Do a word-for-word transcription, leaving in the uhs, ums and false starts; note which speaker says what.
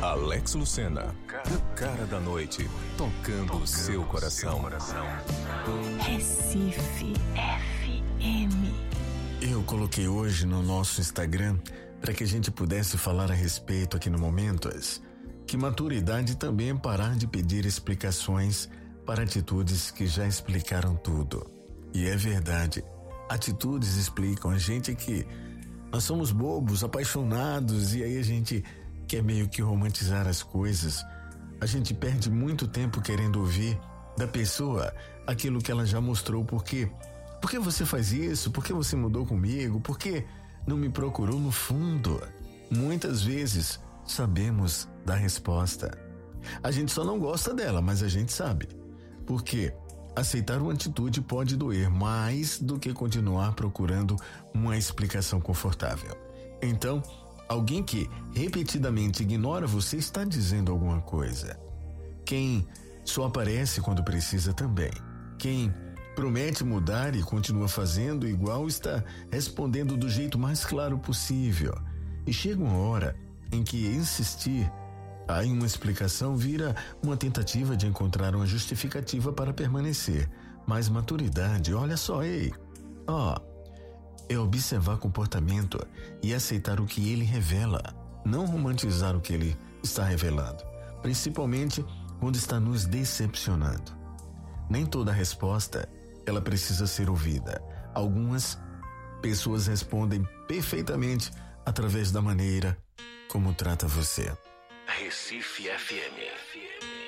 Speaker 1: Alex Lucena, o cara da noite, tocando o seu coração.
Speaker 2: Recife F M.
Speaker 3: Eu coloquei hoje no nosso Instagram para que a gente pudesse falar a respeito aqui no Momentos que maturidade também é parar de pedir explicações para atitudes que já explicaram tudo. E é verdade, atitudes explicam a gente que nós somos bobos, apaixonados, e aí a gente quer meio que romantizar as coisas. A gente perde muito tempo querendo ouvir da pessoa aquilo que ela já mostrou. Por quê? Por que você faz isso? Por que você mudou comigo? Por que não me procurou no fundo? Muitas vezes sabemos da resposta. A gente só não gosta dela, mas a gente sabe. Porque aceitar uma atitude pode doer mais do que continuar procurando uma explicação confortável. Então, alguém que repetidamente ignora você está dizendo alguma coisa. Quem só aparece quando precisa também. Quem promete mudar e continua fazendo igual está respondendo do jeito mais claro possível. E chega uma hora em que insistir em uma explicação vira uma tentativa de encontrar uma justificativa para permanecer. Mas maturidade, olha só, ei, ó, é observar comportamento e aceitar o que ele revela, não romantizar o que ele está revelando, principalmente quando está nos decepcionando. Nem toda resposta, ela precisa ser ouvida. Algumas pessoas respondem perfeitamente através da maneira como trata você.
Speaker 1: Recife F M.